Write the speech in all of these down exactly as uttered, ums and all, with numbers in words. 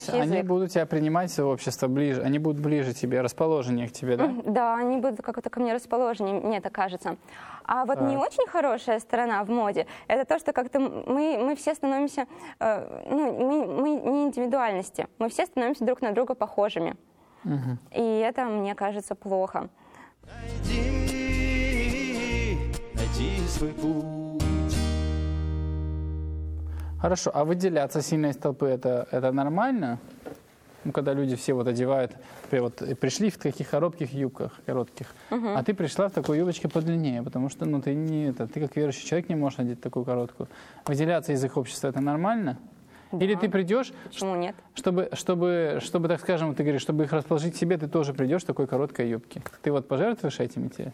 Они язык. будут тебя принимать в общество ближе, они будут ближе тебе, расположеннее к тебе, да? Да, они будут как-то ко мне расположены, мне так кажется. А вот Так. не очень хорошая сторона в моде, это то, что как-то мы, мы все становимся, э, ну, мы, мы не индивидуальности, мы все становимся друг на друга похожими. Угу. И это, мне кажется, плохо. Найди, найди свой путь. Хорошо, а выделяться сильно из толпы, это, это нормально? Ну, когда люди все вот одевают, например, вот пришли в таких коротких юбках, коротких, Угу. а ты пришла в такой юбочке подлиннее, потому что, ну, ты не, это, ты как верующий человек не можешь надеть такую короткую. Выделяться из их общества, это нормально? Да. Или ты придешь, Почему нет? чтобы, чтобы, чтобы, так скажем, ты говоришь, чтобы их расположить к себе, ты тоже придешь в такой короткой юбке. Ты вот пожертвуешь этим идти?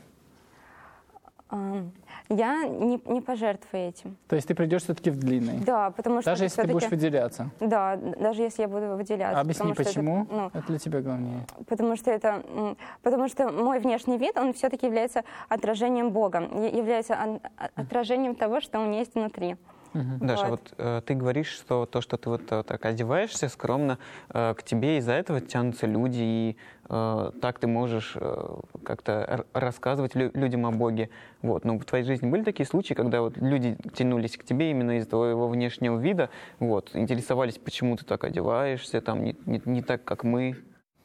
Ам, Я не, не пожертвую этим. То есть ты придешь все-таки в длинной? Да, потому что Даже это если ты будешь всё-таки- выделяться? Да, даже если я буду выделяться. Объясни, потому что это, почему? ну, Это для тебя главнее. Потому что это, м, потому что мой внешний вид, он все-таки является отражением Бога, я- является от- отражением того, что у меня есть внутри. Даша, Вот. вот э, ты говоришь, что то, что ты вот э, так одеваешься скромно, э, к тебе из-за этого тянутся люди, и э, так ты можешь э, как-то р- рассказывать лю- людям о Боге. Вот. Но в твоей жизни были такие случаи, когда вот люди тянулись к тебе именно из-за твоего внешнего вида, вот, интересовались, почему ты так одеваешься, там, не, не, не так, как мы?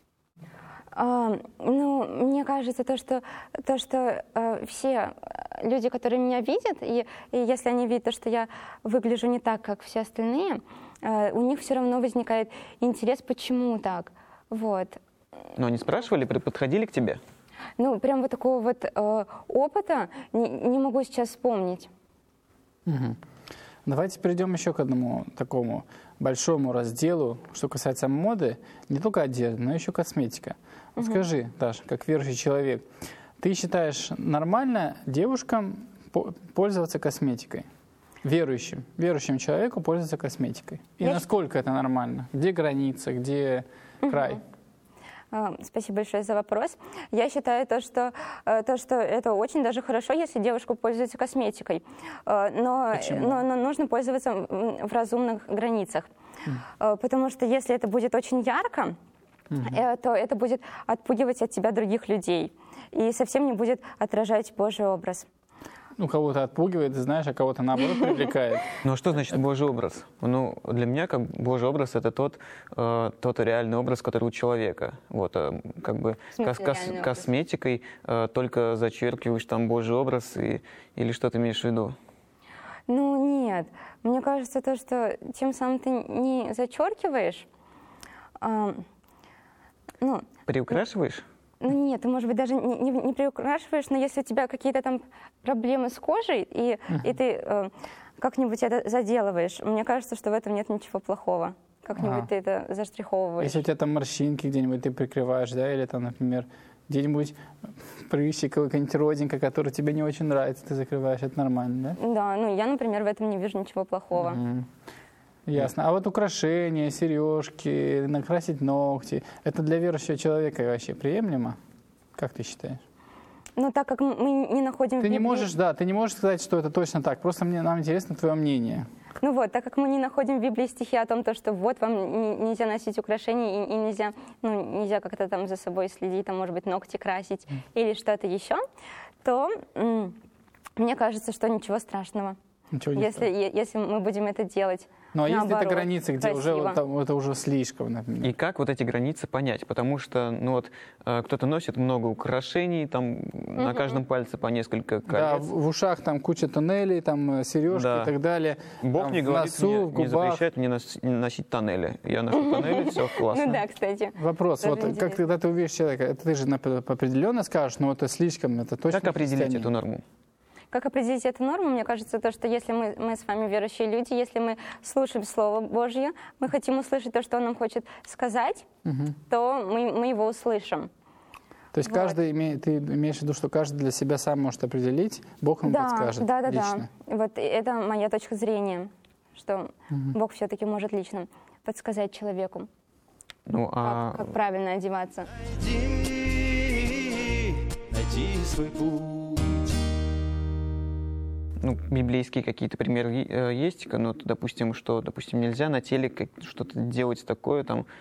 А, ну, мне кажется, то, что, то, что э, все люди, которые меня видят, и, и если они видят, то, что я выгляжу не так, как все остальные, э, у них все равно возникает интерес, почему так. Вот. Но они спрашивали, при- подходили к тебе? Ну, прям вот такого вот э, опыта не, не могу сейчас вспомнить. Мгм. Давайте перейдем еще к одному такому большому разделу, что касается моды, не только одежды, но еще косметика. Вот скажи, Даша, как верующий человек, ты считаешь нормально девушкам по- пользоваться косметикой? Верующим, верующим человеку пользоваться косметикой? И Я насколько это нормально? Где граница, где край? А, Спасибо большое за вопрос. Я считаю то, что, э, то, что это очень даже хорошо, если девушка пользуется косметикой. Э, Но, Почему? но, но нужно пользоваться м, в разумных границах. Э, Потому что если это будет очень ярко, э, то это будет отпугивать от тебя других людей. И совсем не будет отражать Божий образ. Ну, кого-то отпугивает, знаешь, а кого-то наоборот привлекает. Ну а что значит Божий образ? Ну, для меня как Божий образ — это тот, э, тот реальный образ, который у человека. Вот, э, как бы В смысле кос- кос- реальный образ? косметикой э, только зачеркиваешь там Божий образ, и, или что ты имеешь в виду? Ну нет, мне кажется, то, что тем самым ты не зачеркиваешь, а, ну, Приукрашиваешь? Ну нет, ты, может быть, даже не, не, не приукрашиваешь, но если у тебя какие-то там проблемы с кожей, и, и ты э, как-нибудь это заделываешь, мне кажется, что в этом нет ничего плохого. Как-нибудь Ага. ты это заштриховываешь. Если у тебя там морщинки где-нибудь ты прикрываешь, да, или там, например, где-нибудь прыщик, какая-нибудь родинка, которая тебе не очень нравится, ты закрываешь, это нормально, да? Да, ну я, например, в этом не вижу ничего плохого. Мгм. Ясно. А вот украшения, сережки, накрасить ногти, это для верующего человека вообще приемлемо? Как ты считаешь? Но так как мы не находим в Ты не Библии- можешь, да, ты не можешь сказать, что это точно так. Просто мне, нам интересно твое мнение. Ну вот, так как мы не находим в Библии стихи о том, то, что вот вам не- нельзя носить украшения и, и нельзя, ну, нельзя как-то там за собой следить, там, может быть, ногти красить или что-то еще, то м, мне кажется, что ничего страшного, Ничего не если, е- если мы будем это делать. Ну а есть где-то наоборот, границы, где уже красиво. вот там, это уже слишком, например. И как вот эти границы понять? Потому что, ну вот, э, кто-то носит много украшений, там на каждом пальце по несколько Да, колец. в, в ушах там куча тоннелей, там э, сережки Да. и так далее. Бог Там не в говорит носу, мне, в не губах. запрещает мне нос- носить тоннели. Я ношу тоннели, все классно. Ну да, кстати. Вопрос, Тоже вот как интересно. когда ты увидишь человека, это ты же нап- определенно скажешь, но это слишком, это точно Как определить христианин. эту норму? Как определить эту норму? Мне кажется, то, что если мы, мы с вами верующие люди, если мы слушаем Слово Божье, мы хотим услышать то, что Он нам хочет сказать, то мы, мы его услышим. То есть Вот. каждый имеет, ты имеешь в виду, что каждый для себя сам может определить, Бог ему Да, подскажет да, да, лично. да. Вот это моя точка зрения, что Бог все-таки может лично подсказать человеку, Ну, как, а как правильно одеваться. Найди, найди свой путь. ну, библейские какие-то примеры е- э, есть, ну, допустим, что, допустим, нельзя на теле как- что-то делать такое, там,